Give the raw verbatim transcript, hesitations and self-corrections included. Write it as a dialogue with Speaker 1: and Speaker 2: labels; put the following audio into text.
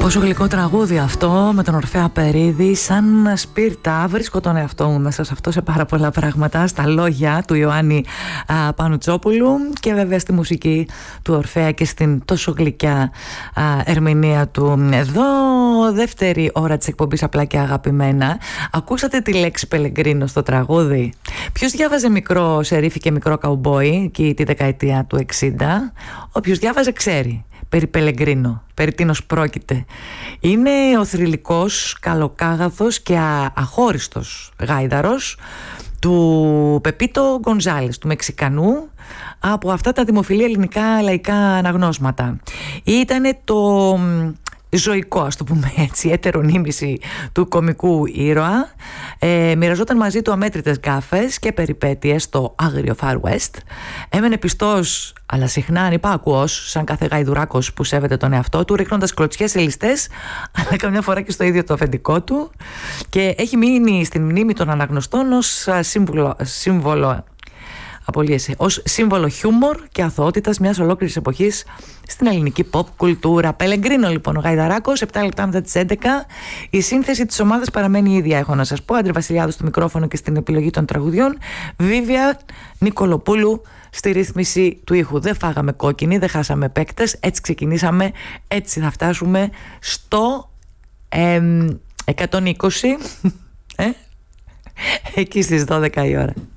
Speaker 1: Πόσο γλυκό τραγούδι αυτό με τον Ορφέα Περίδη, σαν σπίρτα. Βρίσκω τον εαυτό μου μέσα σε αυτό, σε πάρα πολλά πράγματα, στα λόγια του Ιωάννη α, Πανουτσόπουλου και βέβαια στη μουσική του Ορφέα και στην τόσο γλυκιά α, ερμηνεία του. Εδώ δεύτερη ώρα της εκπομπής Απλά και Αγαπημένα. Ακούσατε τη λέξη Πελεγκρίνο στο τραγούδι? Ποιος διάβαζε μικρό σερίφι και μικρό καουμπόι εκεί τη δεκαετία του εξήντα? Όποιος διάβαζε ξέρει περί Πελεγκρίνο, περί τίνος πρόκειται. Είναι ο θρυλικός, καλοκάγαθος και α, αχώριστος γάιδαρος του Πεπίτο Γκονζάλες, του Μεξικανού, από αυτά τα δημοφιλή ελληνικά λαϊκά αναγνώσματα. Ήτανε το ζωικό, ας το πούμε έτσι, ετερονίμηση του κομικού ήρωα. Ε, μοιραζόταν μαζί του αμέτρητες γκάφες και περιπέτειες στο άγριο Far West. Έμενε πιστός, αλλά συχνά ανυπάκουος, σαν κάθε γαϊδουράκος που σέβεται τον εαυτό του, ρίχνοντας κλωτσιές σε ληστές, αλλά καμιά φορά και στο ίδιο το αφεντικό του. Και έχει μείνει στην μνήμη των αναγνωστών ως σύμβολο, σύμβολο Απολύεσαι. Ως σύμβολο χιούμορ και αθωότητας μιας ολόκληρης εποχής στην ελληνική pop κουλτούρα. Πελεγκρίνο λοιπόν ο Γαϊδαράκος, επτά λεπτά μετά τις έντεκα. Η σύνθεση της ομάδας παραμένει η ίδια, έχω να σας πω. Άντρη Βασιλιάδου στο μικρόφωνο και στην επιλογή των τραγουδιών. Βίβια Νικολοπούλου στη ρύθμιση του ήχου. Δεν φάγαμε κόκκινη, δεν χάσαμε παίκτες. Έτσι ξεκινήσαμε, έτσι θα φτάσουμε στο ε, εκατόν είκοσι ε, εκεί στις δώδεκα η ώρα.